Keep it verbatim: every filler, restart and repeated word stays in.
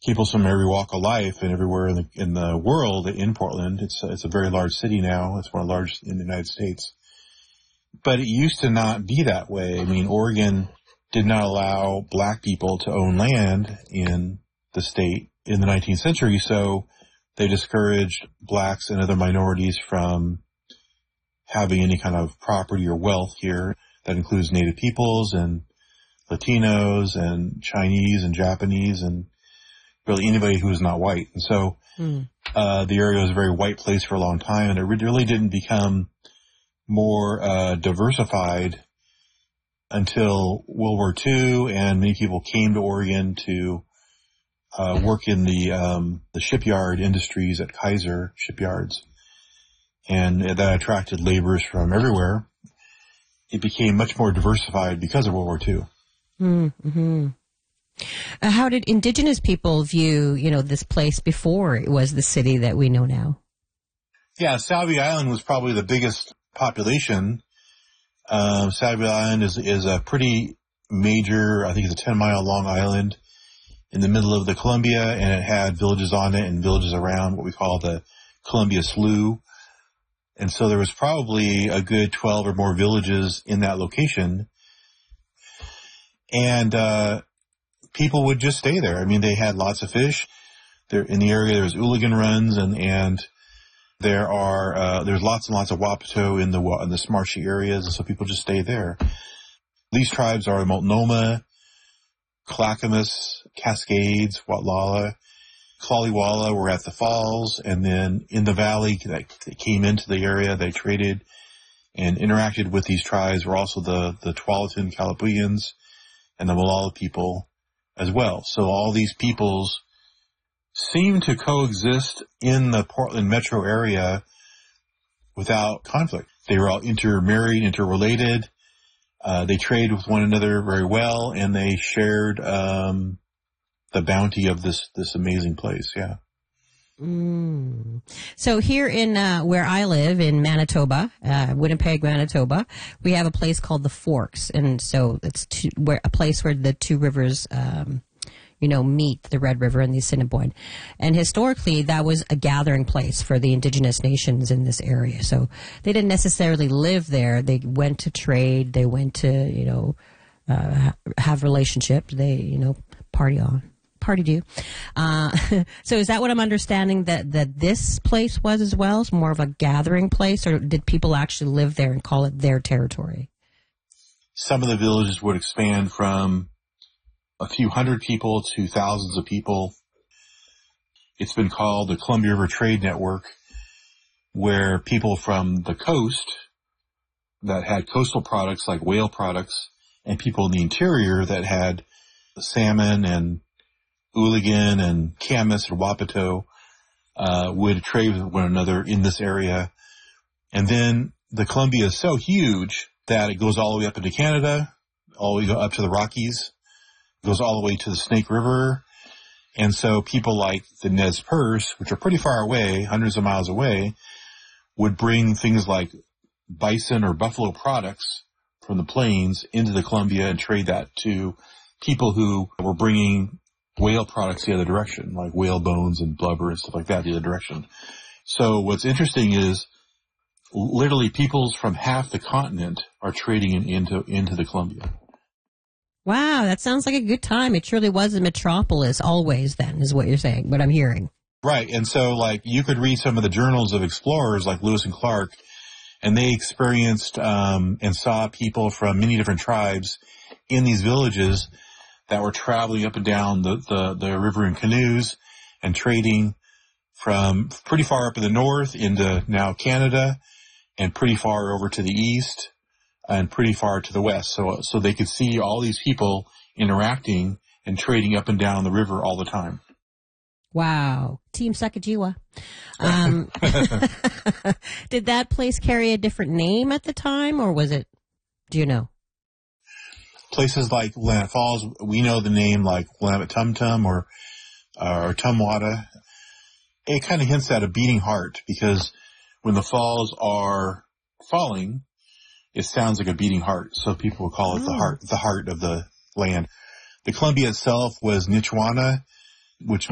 people from every walk of life and everywhere in the, in the world in Portland. It's, it's a very large city now. It's one of the largest in the United States. But it used to not be that way. I mean, Oregon did not allow black people to own land in the state in the nineteenth century, so they discouraged blacks and other minorities from having any kind of property or wealth here. That includes Native peoples and Latinos and Chinese and Japanese and really anybody who was not white. And so mm. uh, the area was a very white place for a long time, and it really didn't become more uh, diversified until World War Two, and many people came to Oregon to uh, work in the um, the shipyard industries at Kaiser shipyards, and that attracted laborers from everywhere. It became much more diversified because of World War Two. Mm-hmm. Uh, how did indigenous people view, you know, this place before it was the city that we know now? Yeah, Salvie Island was probably the biggest population. Um, Salvie Island is is a pretty major, I think it's a ten mile long island in the middle of the Columbia, and it had villages on it and villages around what we call the Columbia Slough. And so there was probably a good twelve or more villages in that location. And uh people would just stay there. I mean, they had lots of fish. There in the area, there's Ooligan runs, and and there are uh there's lots and lots of Wapato in the in the marshy areas, and so people just stay there. These tribes are Multnomah, Clackamas, Cascades, Watlala, Clawley were at the falls, and then in the valley that they came into the area, they traded and interacted with these tribes were also the the Tualatin Calapuyans and the Molalla people as well. So all these peoples seem to coexist in the Portland metro area without conflict. They were all intermarried, interrelated. Uh, they traded with one another very well, and they shared um, the bounty of this this amazing place. Yeah. Mm. So here in uh, where I live in Manitoba, uh, Winnipeg, Manitoba, we have a place called the Forks, and so it's two, where a place where the two rivers, um, you know, meet, the Red River and the Assiniboine. And historically, that was a gathering place for the indigenous nations in this area. So they didn't necessarily live there. They went to trade. They went to, you know, uh, have relationships. They, you know, party on. Party do. Uh, so is that what I'm understanding that, that this place was as well? It's more of a gathering place, or did people actually live there and call it their territory? Some of the villages would expand from a few hundred people to thousands of people. It's been called the Columbia River Trade Network, where people from the coast that had coastal products like whale products and people in the interior that had salmon and Ooligan and Camas and Wapato uh, would trade with one another in this area. And then the Columbia is so huge that it goes all the way up into Canada, all the way up to the Rockies, goes all the way to the Snake River. And so people like the Nez Perce, which are pretty far away, hundreds of miles away, would bring things like bison or buffalo products from the plains into the Columbia and trade that to people who were bringing whale products the other direction, like whale bones and blubber and stuff like that the other direction. So what's interesting is literally peoples from half the continent are trading in, into into the Columbia. Wow, that sounds like a good time. It surely was a metropolis always then, is what you're saying, what I'm hearing. Right, and so like you could read some of the journals of explorers like Lewis and Clark, and they experienced um, and saw people from many different tribes in these villages that were traveling up and down the, the, the river in canoes and trading from pretty far up in the north into now Canada and pretty far over to the east and pretty far to the west. So, so they could see all these people interacting and trading up and down the river all the time. Wow. Team Sacagawea. Um, did that place carry a different name at the time, or was it, do you know? Places like Willamette Falls, we know the name like Willamette Tum Tum or, uh, or Tumwata. It kind of hints at a beating heart, because when the falls are falling, it sounds like a beating heart. So people will call it oh. the heart, the heart of the land. The Columbia itself was Nichwana, which